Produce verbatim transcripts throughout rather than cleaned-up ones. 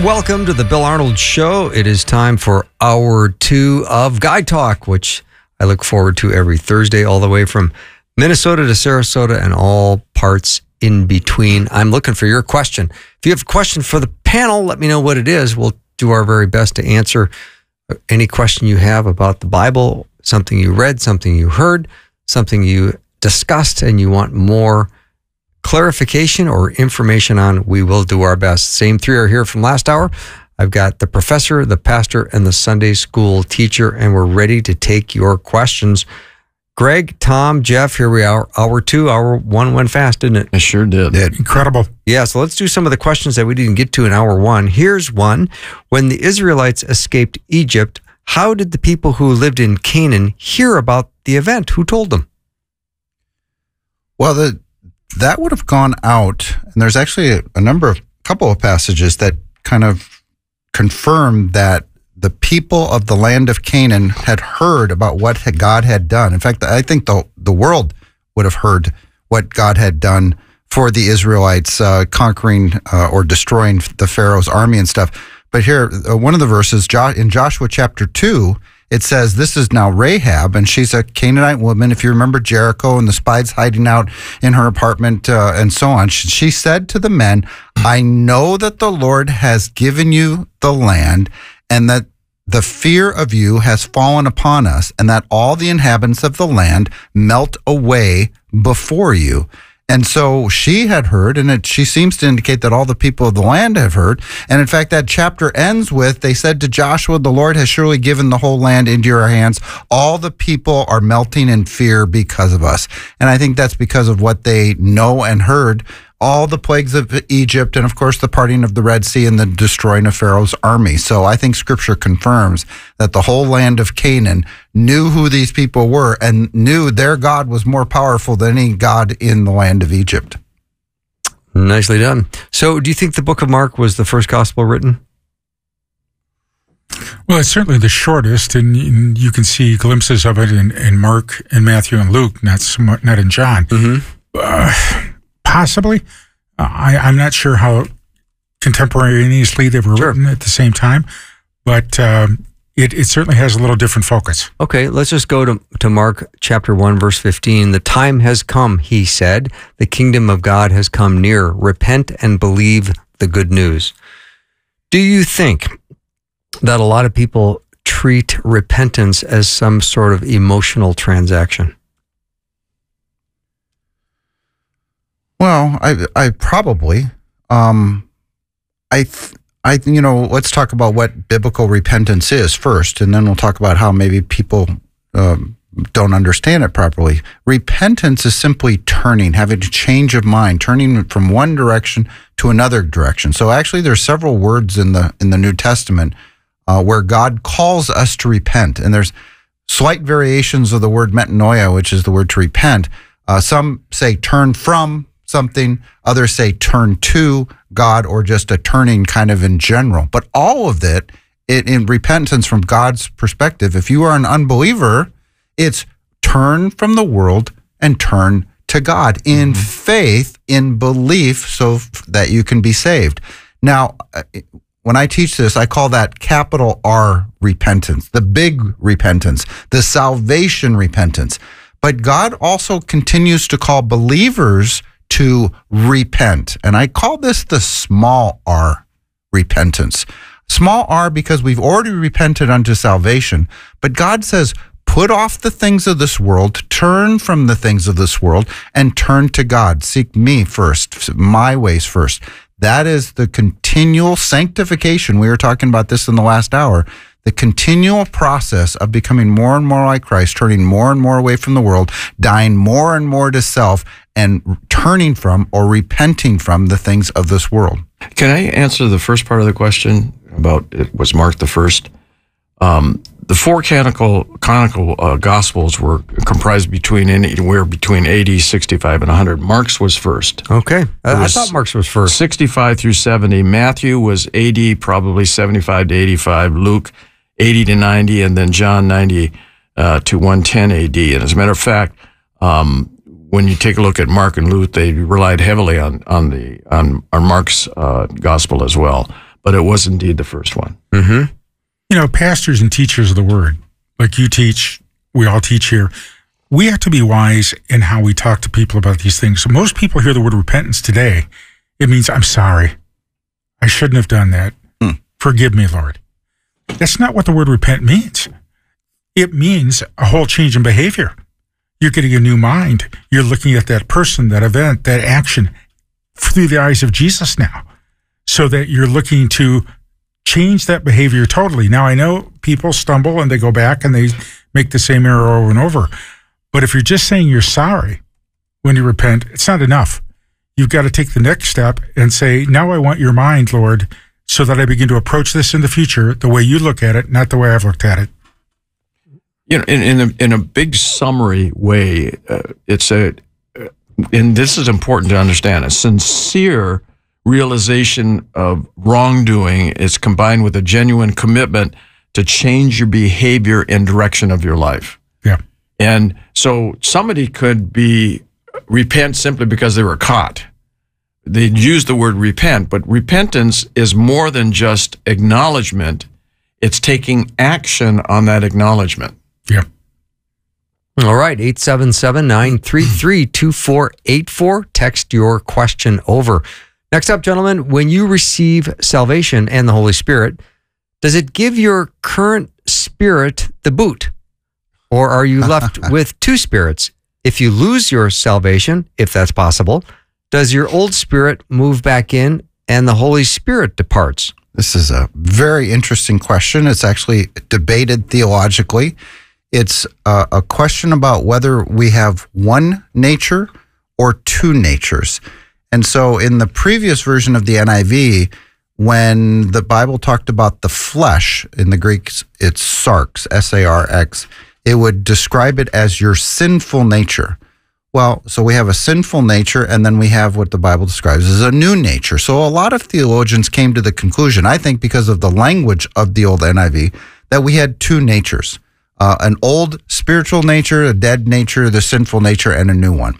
welcome to the Bill Arnold Show. It is time for hour two of Guy Talk, which I look forward to every Thursday, all the way from Minnesota to Sarasota and all parts in between. I'm looking for your question. If you have a question for the panel, let me know what it is. We'll do our very best to answer any question you have about the Bible, something you read, something you heard, something you discussed, and you want more clarification or information on. We will do our best. Same three are here from last hour. I've got the professor, the pastor, and the Sunday school teacher, and we're ready to take your questions. Greg, Tom, Jeff, here we are. Hour two, hour one went fast, didn't it? It sure did. did. Incredible. Yeah, so let's do some of the questions that we didn't get to in hour one. Here's one. When the Israelites escaped Egypt, how did the people who lived in Canaan hear about the event? Who told them? Well, the that would have gone out, and there's actually a, a number of, couple of passages that kind of confirm that the people of the land of Canaan had heard about what God had done. In fact, I think the the world would have heard what God had done for the Israelites, uh, conquering uh, or destroying the Pharaoh's army and stuff. But here, uh, one of the verses in Joshua chapter two, it says, this is now Rahab, and she's a Canaanite woman. If you remember Jericho and the spies hiding out in her apartment uh, and so on, she, she said to the men, I know that the Lord has given you the land, and that the fear of you has fallen upon us, and that all the inhabitants of the land melt away before you. And so she had heard, and it, she seems to indicate that all the people of the land have heard. And in fact, that chapter ends with, they said to Joshua, the Lord has surely given the whole land into your hands. All the people are melting in fear because of us. And I think that's because of what they know and heard. All the plagues of Egypt, and of course the parting of the Red Sea and the destroying of Pharaoh's army. So I think Scripture confirms that the whole land of Canaan knew who these people were and knew their God was more powerful than any God in the land of Egypt. Nicely done. So do you think the book of Mark was the first gospel written? Well, it's certainly the shortest, and, and you can see glimpses of it in, in Mark and Matthew and Luke, not so much, not in John. Mm-hmm. Uh, Possibly. Uh, I, I'm not sure how contemporaneously they were sure. written at the same time, but um, it, it certainly has a little different focus. Okay, let's just go to, to Mark chapter one, verse fifteen. The time has come, he said. The kingdom of God has come near. Repent and believe the good news. Do you think that a lot of people treat repentance as some sort of emotional transaction? Well, I, I probably, um, I, th- I, you know, let's talk about what biblical repentance is first, and then we'll talk about how maybe people um, don't understand it properly. Repentance is simply turning, having a change of mind, turning from one direction to another direction. So actually, there's several words in the in the New Testament uh, where God calls us to repent, and there's slight variations of the word metanoia, which is the word to repent. Uh, some say turn from something, others say turn to God, or just a turning kind of in general. But all of it, it in repentance from God's perspective, if you are an unbeliever, it's turn from the world and turn to God in mm-hmm. faith, in belief, so that you can be saved. Now, when I teach this, I call that capital R repentance, the big repentance, the salvation repentance. But God also continues to call believers to repent. And I call this the small r repentance. Small r because we've already repented unto salvation. But God says, put off the things of this world, turn from the things of this world, and turn to God. Seek me first, my ways first. That is the continual sanctification. We were talking about this in the last hour. The continual process of becoming more and more like Christ, turning more and more away from the world, dying more and more to self, and turning from or repenting from the things of this world. Can I answer the first part of the question about it was Mark the first? Um, the four canonical, canonical uh, Gospels were comprised between anywhere between eighty, sixty-five, and one hundred. Mark's was first. Okay. I, I thought Mark's was first. sixty-five through seventy. Matthew was eighty, probably seventy-five to eighty-five. Luke, eighty to ninety, and then John, ninety uh, to one ten A D. And as a matter of fact, um, when you take a look at Mark and Luke, they relied heavily on on the on, on Mark's uh, gospel as well. but it was indeed the first one. Mm-hmm. You know, pastors and teachers of the word, like you teach, we all teach here, we have to be wise in how we talk to people about these things. So most people hear the word repentance today, it means, I'm sorry. I shouldn't have done that. Hmm. Forgive me, Lord. That's not what the word repent means. It means a whole change in behavior. You're getting a new mind. You're looking at that person, that event, that action through the eyes of Jesus now, so that you're looking to change that behavior totally. Now, I know people stumble and they go back and they make the same error over and over. But if you're just saying you're sorry when you repent, it's not enough. You've got to take the next step and say, now I want your mind, Lord, so that I begin to approach this in the future the way you look at it, not the way I've looked at it. You know, in in a, in a big summary way, uh, it's a, uh, and this is important to understand, a sincere realization of wrongdoing is combined with a genuine commitment to change your behavior and direction of your life. Yeah. And so somebody could be repent simply because they were caught. They use the word repent, but repentance is more than just acknowledgement. It's taking action on that acknowledgement. Yeah. All right, eight seven seven, nine three three, two four eight four. Text your question over. Next up, gentlemen, when you receive salvation and the Holy Spirit, does it give your current spirit the boot? Or are you left with two spirits? If you lose your salvation, if that's possible, does your old spirit move back in and the Holy Spirit departs? This is a very interesting question. It's actually debated theologically. It's a, a question about whether we have one nature or two natures. And so in the previous version of the N I V, when the Bible talked about the flesh, in the Greek, it's sarx, S A R X, it would describe it as your sinful nature. Well, so we have a sinful nature, and then we have what the Bible describes as a new nature. So a lot of theologians came to the conclusion, I think because of the language of the old N I V, that we had two natures, uh, an old spiritual nature, a dead nature, the sinful nature, and a new one.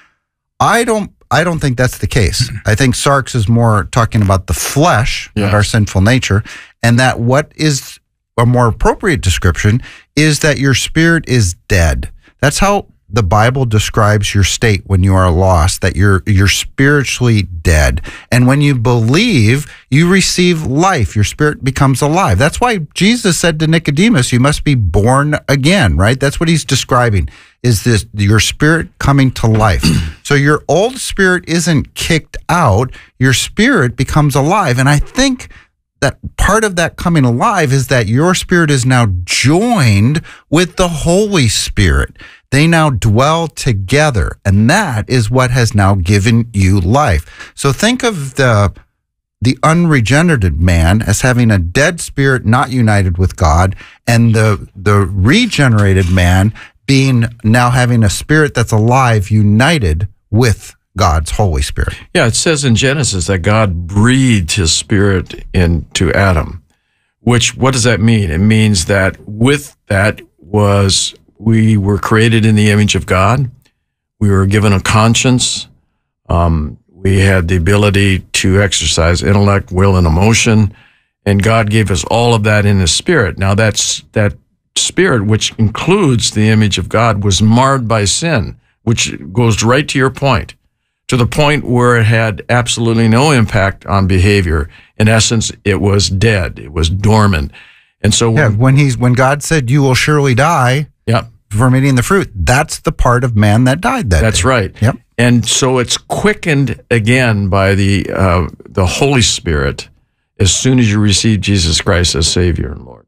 I don't I don't think that's the case. I think sarx is more talking about the flesh, Yes. not our sinful nature, and that what is a more appropriate description is that your spirit is dead. That's how the Bible describes your state when you are lost, that you're you're spiritually dead. And when you believe, you receive life. Your spirit becomes alive. That's why Jesus said to Nicodemus, you must be born again, right? That's what he's describing, is this your spirit coming to life. So your old spirit isn't kicked out. Your spirit becomes alive. And I think that part of that coming alive is that your spirit is now joined with the Holy Spirit. They now dwell together, and that is what has now given you life. So think of the the unregenerated man as having a dead spirit not united with God, and the the regenerated man being now having a spirit that's alive, united with God's Holy Spirit. Yeah, it says in Genesis that God breathed his spirit into Adam, which, what does that mean? It means that with that was, we were created in the image of God. We were given a conscience. Um, we had the ability to exercise intellect, will, and emotion. And God gave us all of that in his spirit. Now that's, that spirit, which includes the image of God, was marred by sin, which goes right to your point, to the point where it had absolutely no impact on behavior. In essence, it was dead. It was dormant. And so Yeah, when, when he's when God said, you will surely die yeah, from eating the fruit, that's the part of man that died that that's day. right. Yep. And so it's quickened again by the uh, the Holy Spirit as soon as you receive Jesus Christ as Savior and Lord.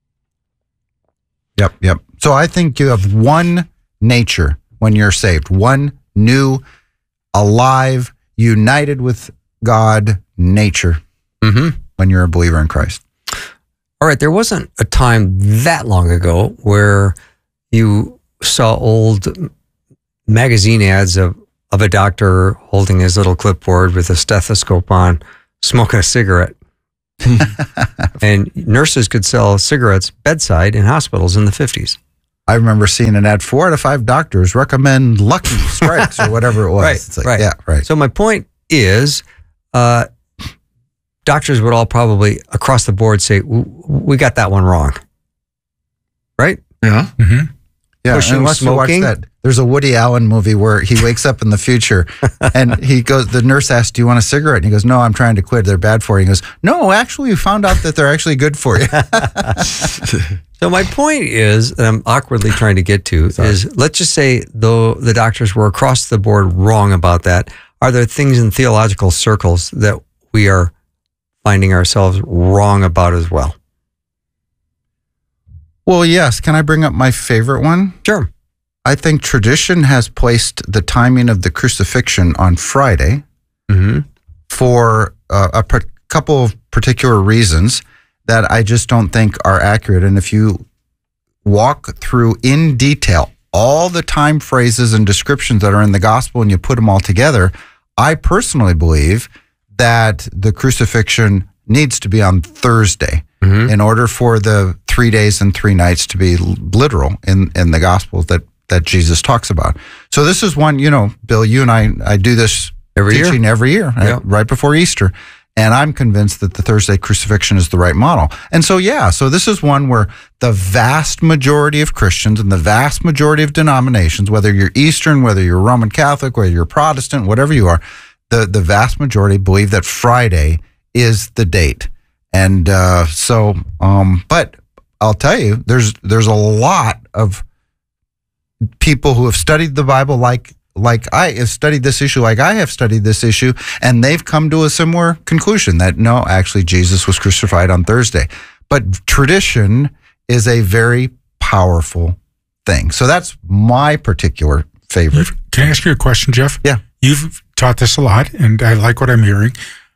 Yep, yep. So I think you have one nature when you're saved, one new, alive, united with God nature Mm-hmm. when you're a believer in Christ. All right, there wasn't a time that long ago where you saw old magazine ads of, of a doctor holding his little clipboard with a stethoscope on, smoking a cigarette. And nurses could sell cigarettes bedside in hospitals in the fifties. I remember seeing an ad, four out of five doctors recommend Lucky Strikes or whatever it was. Right, It's like, right. Yeah, right. So my point is, uh, doctors would all probably across the board say, we got that one wrong. Right? Yeah. Mm-hmm. Yeah, Pushing, unless you watch smoking. that. There's a Woody Allen movie where he wakes up in the future and he goes, the nurse asks, do you want a cigarette? And he goes, no, I'm trying to quit. They're bad for you. He goes, no, actually, we found out that they're actually good for you. So my point is, that I'm awkwardly trying to get to is, let's just say though the doctors were across the board wrong about that. Are there things in theological circles that we are finding ourselves wrong about as well? Well, yes. Can I bring up my favorite one? Sure. I think tradition has placed the timing of the crucifixion on Friday Mm-hmm. for uh, a par- couple of particular reasons that I just don't think are accurate. And if you walk through in detail all the time phrases and descriptions that are in the gospel and you put them all together, I personally believe that the crucifixion needs to be on Thursday Mm-hmm. in order for the three days and three nights to be l- literal in, in the gospel that, that Jesus talks about. So this is one, you know, Bill, you and I, I do this Every year. teaching every year, Yeah. right, right before Easter. And I'm convinced that the Thursday crucifixion is the right model. And so, yeah, so this is one where the vast majority of Christians and the vast majority of denominations, whether you're Eastern, whether you're Roman Catholic, whether you're Protestant, whatever you are, the, the vast majority believe that Friday is the date. And uh, so, um, but I'll tell you, there's there's a lot of people who have studied the Bible like like I have studied this issue, like I have studied this issue, and they've come to a similar conclusion that no, actually Jesus was crucified on Thursday. But tradition is a very powerful thing. So that's my particular favorite. Can I ask you a question, Jeff? Yeah. You've taught this a lot, and I like what I'm hearing.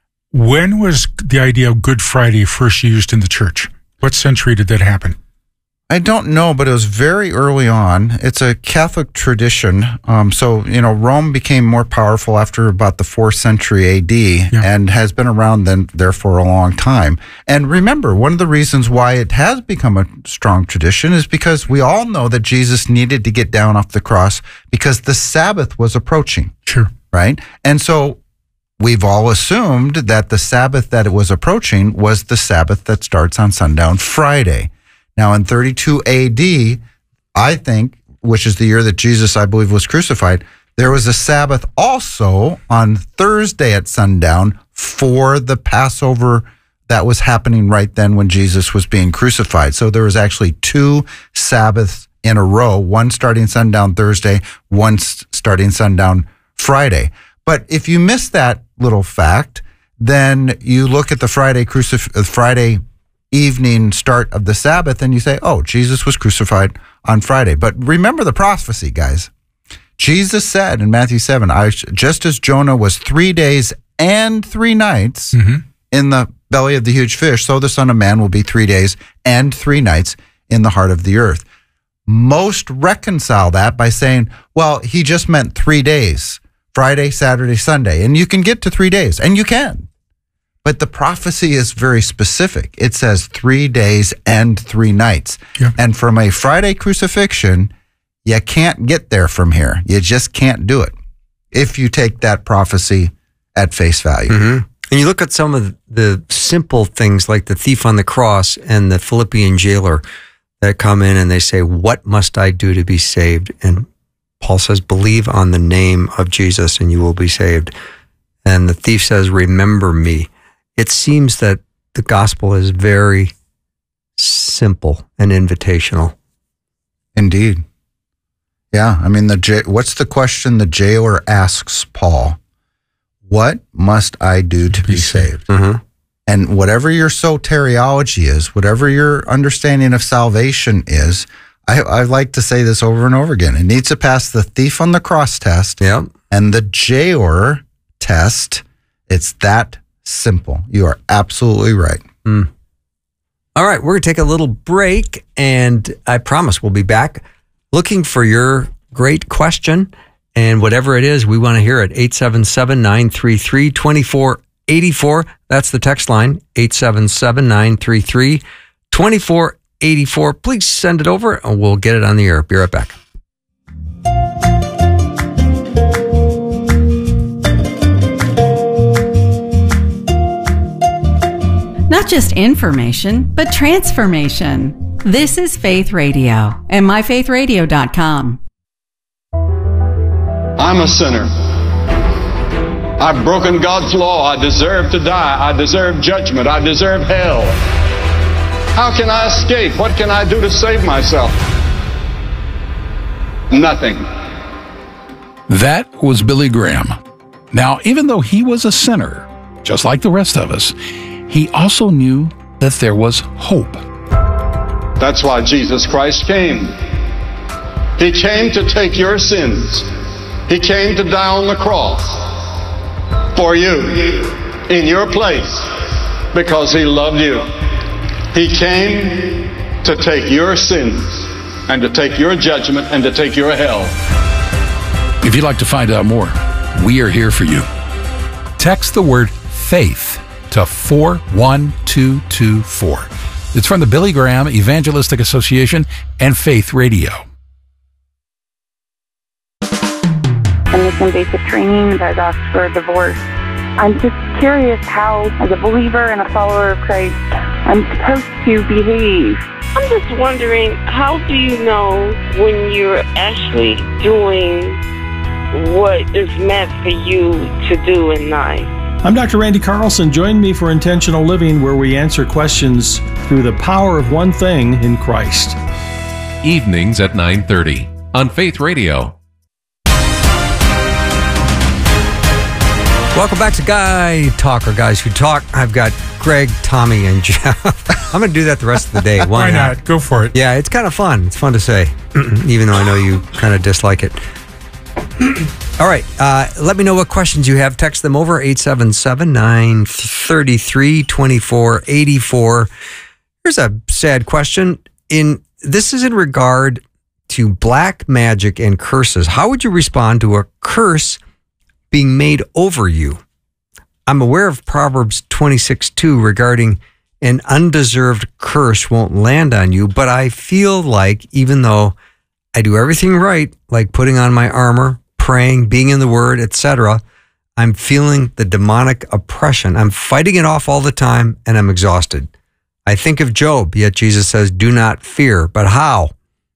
When was the idea of Good Friday first used in the church? What century did that happen? I don't know, but it was very early on. It's a Catholic tradition. Um, so, you know, Rome became more powerful after about the fourth century A D Yeah. and has been around then there for a long time. And remember, one of the reasons why it has become a strong tradition is because we all know that Jesus needed to get down off the cross because the Sabbath was approaching, Sure. right? And so we've all assumed that the Sabbath that it was approaching was the Sabbath that starts on sundown Friday. Now, in thirty-two A D, I think, which is the year that Jesus, I believe, was crucified, there was a Sabbath also on Thursday at sundown for the Passover that was happening right then when Jesus was being crucified. So there was actually two Sabbaths in a row, one starting sundown Thursday, one s- starting sundown Friday. But if you miss that little fact, then you look at the Friday crucif- uh, Friday evening start of the Sabbath and you say, oh, Jesus was crucified on Friday. But remember the prophecy, guys. Jesus said in Matthew seven, I, just as Jonah was three days and three nights Mm-hmm. in the belly of the huge fish, so the Son of Man will be three days and three nights in the heart of the earth. Most reconcile that by saying, well, he just meant three days. Friday, Saturday, Sunday. And you can get to three days, and you can. But the prophecy is very specific. It says three days and three nights. Yeah. And from a Friday crucifixion, you can't get there from here. You just can't do it if you take that prophecy at face value. Mm-hmm. And you look at some of the simple things like the thief on the cross and the Philippian jailer that come in and they say, what must I do to be saved? And Paul says, believe on the name of Jesus and you will be saved. And the thief says, remember me. It seems that the gospel is very simple and invitational. Indeed. Yeah. I mean, the j- what's the question the jailer asks Paul? What must I do to be saved? Mm-hmm. And whatever your soteriology is, whatever your understanding of salvation is, I, I like to say this over and over again. It needs to pass the thief on the cross test Yeah. and the jailer test. It's that simple. You are absolutely right. Mm. All right, we're going to take a little break, and I promise we'll be back looking for your great question. And whatever it is, we want to hear it. eight seven seven, nine three three, two four eight four. That's the text line, eight seven seven, nine three three, two four eight four. Please send it over, and we'll get it on the air. Be right back. Not just information, but transformation. This is Faith Radio and my faith radio dot com. I'm a sinner. I've broken God's law. I deserve to die. I deserve judgment. I deserve hell. How can I escape? What can I do to save myself? Nothing. That was Billy Graham. Now, even though he was a sinner, just like the rest of us, he also knew that there was hope. That's why Jesus Christ came. He came to take your sins. He came to die on the cross for you, in your place, because He loved you. He came to take your sins and to take your judgment and to take your hell. If you'd like to find out more, we are here for you. Text the word FAITH to four one two two four. It's from the Billy Graham Evangelistic Association and Faith Radio. I'm missing basic training that I've asked for a divorce. I'm just curious how, as a believer and a follower of Christ, I'm supposed to behave. I'm just wondering, how do you know when you're actually doing what is meant for you to do in life? I'm Doctor Randy Carlson. Join me for Intentional Living, where we answer questions through the power of one thing in Christ. Evenings at nine thirty on Faith Radio. Welcome back to Guy Talk, or Guys Who Talk. I've got Greg, Tommy, and Jeff. I'm going to do that the rest of the day. Why, Why not? not? Go for it. Yeah, it's kind of fun. It's fun to say, even though I know you kind of dislike it. All right. Uh, let me know what questions you have. Text them over, eight seven seven, nine three three, two four eight four. Here's a sad question. In This is in regard to black magic and curses. How would you respond to a curse being made over you? I'm aware of Proverbs twenty-six two regarding an undeserved curse won't land on you, but I feel like even though I do everything right, like putting on my armor, praying, being in the Word, et cetera, I'm feeling the demonic oppression. I'm fighting it off all the time, and I'm exhausted. I think of Job, yet Jesus says, do not fear. But how?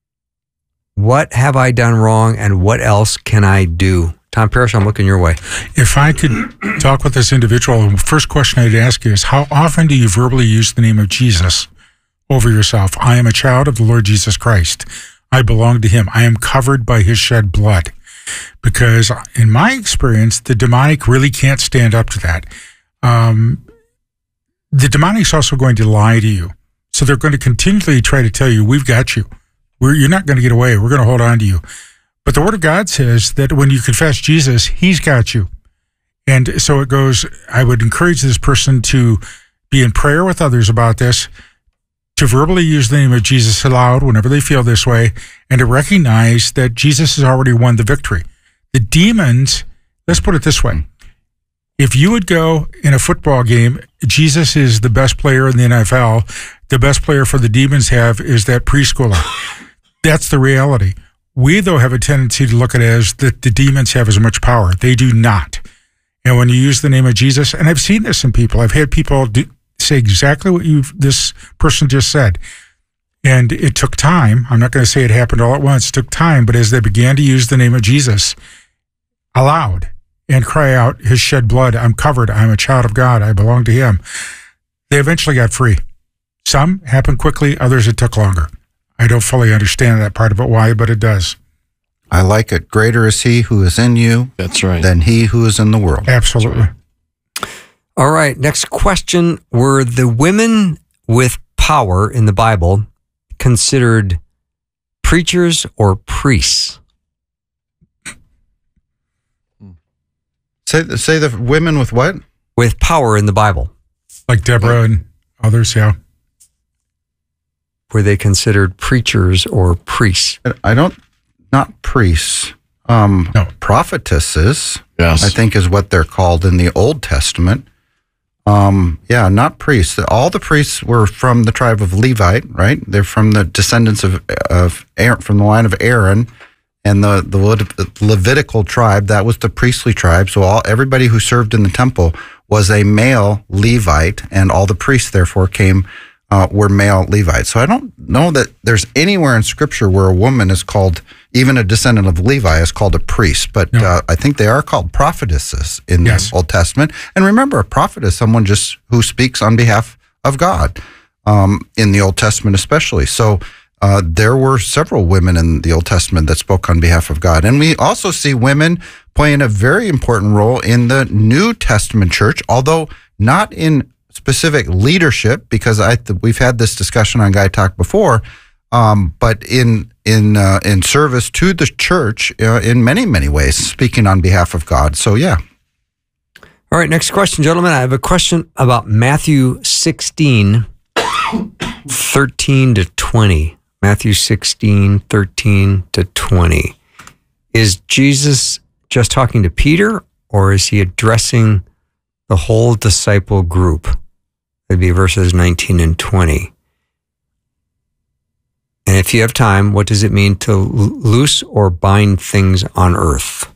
What have I done wrong, and what else can I do? Tom Parrish, I'm looking your way. If I could talk with this individual, the first question I'd ask you is, how often do you verbally use the name of Jesus over yourself? I am a child of the Lord Jesus Christ. I belong to Him. I am covered by His shed blood. Because in my experience, the demonic really can't stand up to that. Um, the demonic's also going to lie to you. So they're going to continually try to tell you, we've got you. We're, you're not going to get away. We're going to hold on to you. But the Word of God says that when you confess Jesus, He's got you. And so it goes, I would encourage this person to be in prayer with others about this, to verbally use the name of Jesus aloud whenever they feel this way, and to recognize that Jesus has already won the victory. The demons, let's put it this way. If you would go in a football game, Jesus is the best player in the N F L. The best player for the demons have is that preschooler. That's the reality. We, though, have a tendency to look at it as that the demons have as much power. They do not. And when you use the name of Jesus, and I've seen this in people, I've had people do, say exactly what you this person just said. And it took time. I'm not going to say it happened all at once. It took time. But as they began to use the name of Jesus aloud and cry out, His shed blood, I'm covered. I'm a child of God. I belong to Him. They eventually got free. Some happened quickly. Others, it took longer. I don't fully understand that part of it, why, but it does. I like it. Greater is He who is in you That's right. than he who is in the world. Absolutely. All right, next question. Were the women with power in the Bible considered preachers or priests? Say, say the women with what? With power in the Bible. Like Deborah and others, yeah. Were they considered preachers or priests? I don't, not priests. Um, no. Prophetesses, Yes. I think is what they're called in the Old Testament. Um, yeah, not priests. All the priests were from the tribe of Levite, right? They're from the descendants of of Aaron, from the line of Aaron, and the the Levitical tribe. That was the priestly tribe. So all everybody who served in the temple was a male Levite, and all the priests therefore came uh, were male Levites. So I don't know that there's anywhere in Scripture where a woman is called, even a descendant of Levi is called a priest, but No. uh, I think they are called prophetesses in Yes. the Old Testament. And remember, a prophet is someone just who speaks on behalf of God, um, in the Old Testament especially. So uh, there were several women in the Old Testament that spoke on behalf of God. And we also see women playing a very important role in the New Testament church, although not in specific leadership, because I th- we've had this discussion on Guy Talk before, um, but in in uh, in service to the church uh, in many, many ways, speaking on behalf of God. So, yeah. All right, next question, gentlemen. I have a question about Matthew sixteen, thirteen to twenty. Matthew sixteen, thirteen to twenty. Is Jesus just talking to Peter, or is he addressing the whole disciple group? That'd be verses nineteen and twenty. And if you have time, what does it mean to loose or bind things on earth?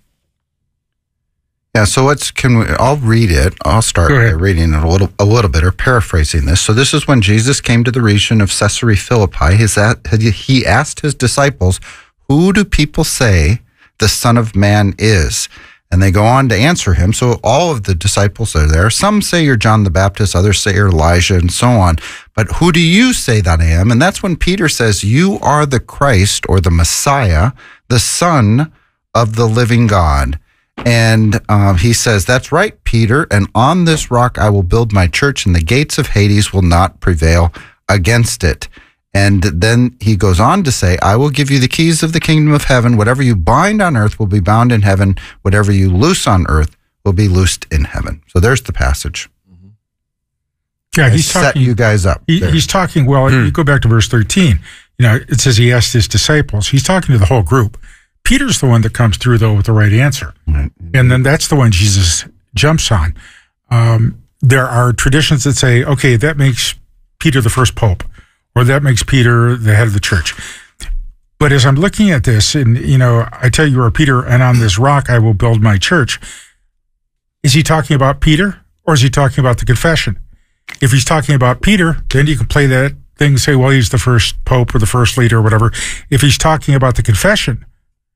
Yeah, so let's, can we, I'll read it. I'll start by reading it a little, a little bit or paraphrasing this. So this is when Jesus came to the region of Caesarea Philippi. His, he asked his disciples, "Who do people say the Son of Man is?" And they go on to answer him. So all of the disciples are there. Some say you're John the Baptist, others say you're Elijah, and so on. But who do you say that I am? And that's when Peter says, "You are the Christ," or the Messiah, the Son of the living God. And uh, he says, "That's right, Peter, and on this rock I will build my church, and the gates of Hades will not prevail against it." And then he goes on to say, "I will give you the keys of the kingdom of heaven. Whatever you bind on earth will be bound in heaven. Whatever you loose on earth will be loosed in heaven." So there's the passage. Yeah, I he's set talking, you guys up. He, there. he's talking, well, you go back to verse thirteen. You know, it says he asked his disciples. He's talking to the whole group. Peter's the one that comes through, though, with the right answer. Right. And then that's the one Jesus jumps on. Um, there are traditions that say, okay, that makes Peter the first pope, or that makes Peter the head of the church. But as I'm looking at this, and, you know, I tell you, you are Peter, and on this rock I will build my church. Is he talking about Peter, or is he talking about the confession? If he's talking about Peter, then you can play that thing and say, well, he's the first pope or the first leader or whatever. If he's talking about the confession,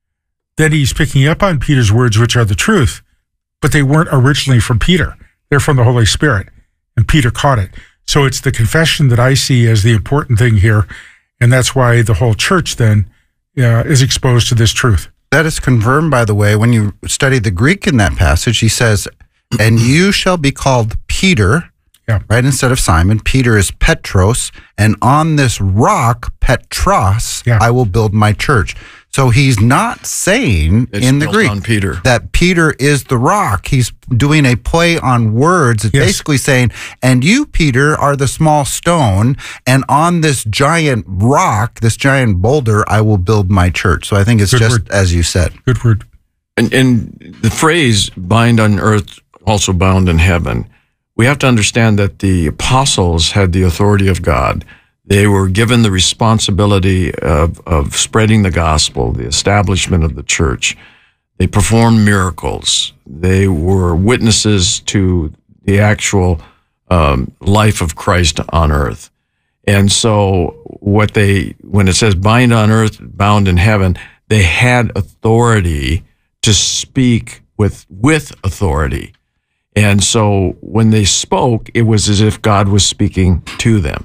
then he's picking up on Peter's words, which are the truth, but they weren't originally from Peter. They're from the Holy Spirit, and Peter caught it. So it's the confession that I see as the important thing here, and that's why the whole church then uh, is exposed to this truth. That is confirmed, by the way, when you study the Greek in that passage. He says, "And you shall be called Peter," yeah. right, instead of Simon. Peter is Petros, and on this rock, Petros, yeah. I will build my church. So he's not saying It's in the built Greek on Peter. that Peter is the rock. He's doing a play on words. It's Yes. basically saying, and you, Peter, are the small stone, and on this giant rock, this giant boulder, I will build my church. So I think it's Good just word. as you said. Good word. And, and the phrase "bind on earth, also bound in heaven," we have to understand that the apostles had the authority of God. They were given the responsibility of, of spreading the gospel, the establishment of the church. They performed miracles. They were witnesses to the actual um, life of Christ on earth. And so what they, when it says bind on earth, bound in heaven, they had authority to speak with, with authority. And so when they spoke, it was as if God was speaking to them.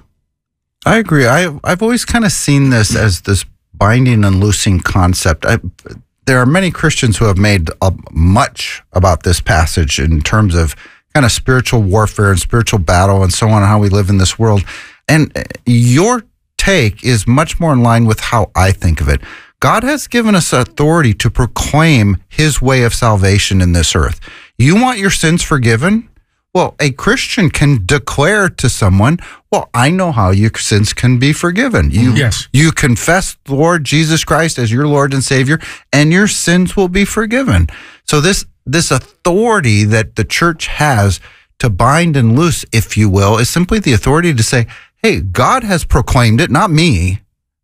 I agree. I, I've always kind of seen this as this binding and loosing concept. I, there are many Christians who have made uh, much about this passage in terms of kind of spiritual warfare and spiritual battle and so on, and how we live in this world. And your take is much more in line with how I think of it. God has given us authority to proclaim his way of salvation in this earth. You want your sins forgiven? Well, a Christian can declare to someone, well, I know how your sins can be forgiven. You, yes. you confess the Lord Jesus Christ as your Lord and Savior, and your sins will be forgiven. So this, this authority that the church has to bind and loose, if you will, is simply the authority to say, hey, God has proclaimed it, not me.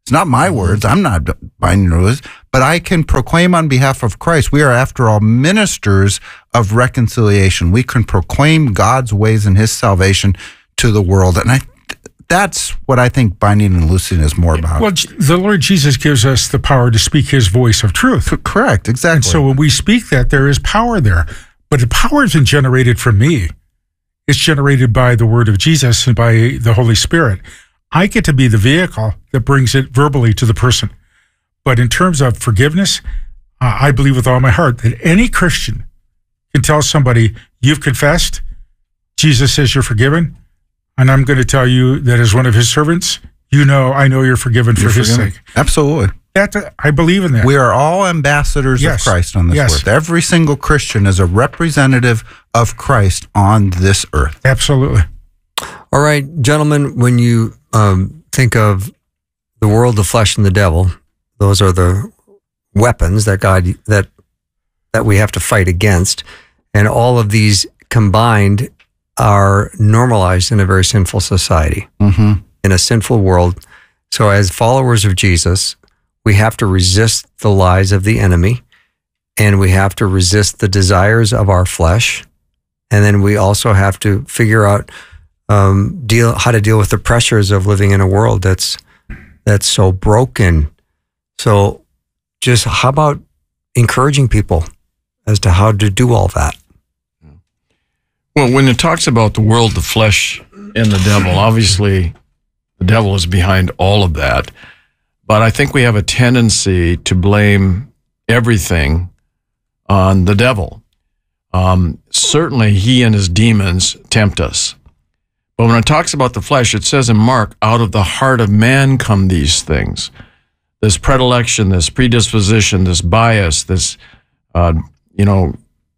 It's not my words. I'm not binding rules, but I can proclaim on behalf of Christ. We are, after all, ministers of reconciliation. We can proclaim God's ways and his salvation to the world. And I, that's what I think binding and loosing is more about. Well, the Lord Jesus gives us the power to speak his voice of truth. Correct, exactly. And so when we speak that, there is power there. But the power isn't generated from me. It's generated by the word of Jesus and by the Holy Spirit. I get to be the vehicle that brings it verbally to the person. But in terms of forgiveness, uh, I believe with all my heart that any Christian can tell somebody, you've confessed, Jesus says you're forgiven, and I'm going to tell you that as one of his servants, you know, I know you're forgiven for You're his forgiven. sake. Absolutely. That, uh, I believe in that. We are all ambassadors Yes. of Christ on this Yes. earth. Every single Christian is a representative of Christ on this earth. Absolutely. All right, gentlemen, when you um, think of the world, the flesh, and the devil, those are the weapons that God that that we have to fight against, and all of these combined are normalized in a very sinful society, mm-hmm. in a sinful world. So, as followers of Jesus, we have to resist the lies of the enemy, and we have to resist the desires of our flesh, and then we also have to figure out um, deal how to deal with the pressures of living in a world that's that's so broken. So, just how about encouraging people as to how to do all that? Well, when it talks about the world, the flesh, and the devil, obviously the devil is behind all of that. But I think we have a tendency to blame everything on the devil. Um, certainly, he and his demons tempt us. But when it talks about the flesh, it says in Mark, out of the heart of man come these things. This predilection, this predisposition, this bias, this, uh, you know,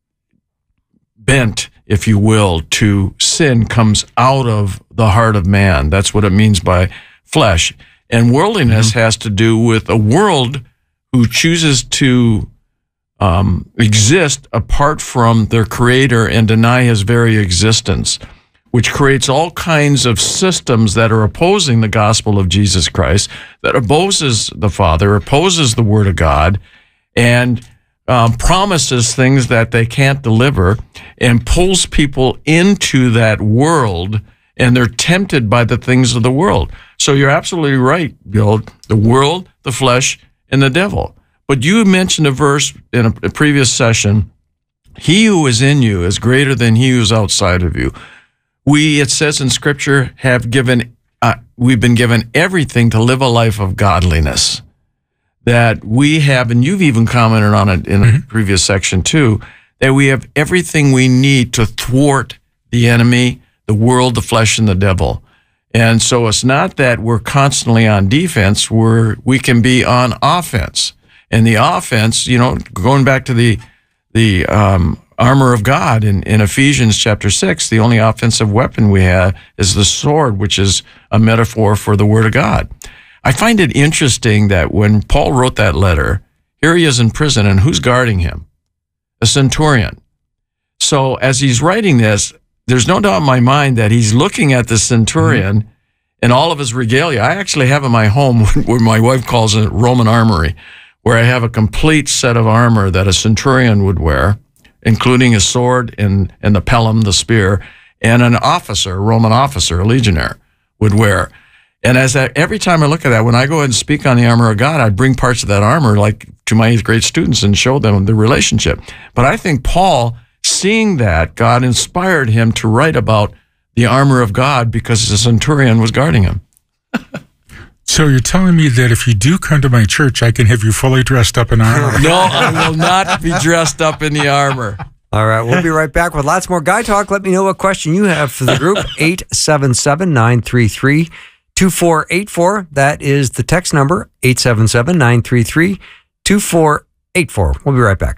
bent, if you will, to sin comes out of the heart of man. That's what it means by flesh. And worldliness mm-hmm. has to do with a world who chooses to um, exist apart from their creator and deny his very existence, which creates all kinds of systems that are opposing the gospel of Jesus Christ, that opposes the Father, opposes the Word of God, and um, promises things that they can't deliver, and pulls people into that world, and they're tempted by the things of the world. So you're absolutely right, Bill. The world, the flesh, and the devil. But you mentioned a verse in a, a previous session, he who is in you is greater than he who is outside of you. We, it says in Scripture, have given, uh, we've been given everything to live a life of godliness. That we have, and you've even commented on it in a mm-hmm. previous section too, that we have everything we need to thwart the enemy, the world, the flesh, and the devil. And so it's not that we're constantly on defense, we're, we can be on offense. And the offense, you know, going back to the, the, um, armor of God in, in Ephesians chapter six, the only offensive weapon we have is the sword, which is a metaphor for the Word of God. I find it interesting that when Paul wrote that letter, here he is in prison, and who's guarding him? A centurion. So as he's writing this, there's no doubt in my mind that he's looking at the centurion mm-hmm. and all of his regalia. I actually have in my home where my wife calls it Roman armory, where I have a complete set of armor that a centurion would wear, including a sword and, and the pelum, the spear, and an officer, a Roman officer, a legionnaire, would wear. And as I, every time I look at that, when I go and speak on the armor of God, I bring parts of that armor like to my eighth grade students and show them the relationship. But I think Paul, seeing that, God inspired him to write about the armor of God because the centurion was guarding him. So you're telling me that if you do come to my church, I can have you fully dressed up in armor? No, I will not be dressed up in the armor. All right, we'll be right back with lots more Guy Talk. Let me know what question you have for the group. eight seven seven, nine three three, two four eight four. That is the text number, eight seven seven, nine three three, two four eight four. We'll be right back.